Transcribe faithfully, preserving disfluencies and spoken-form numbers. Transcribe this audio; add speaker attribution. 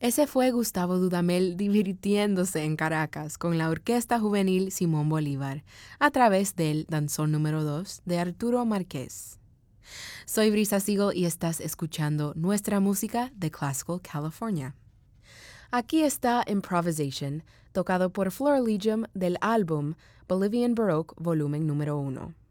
Speaker 1: Ese fue Gustavo Dudamel divirtiéndose en Caracas con la Orquesta Juvenil Simón Bolívar a través del danzón número dos de Arturo Márquez. Soy Brisa Siegel y estás escuchando nuestra música de Classical California. Aquí está Improvisation, tocado por Florilegium del álbum Bolivian Baroque volumen número uno.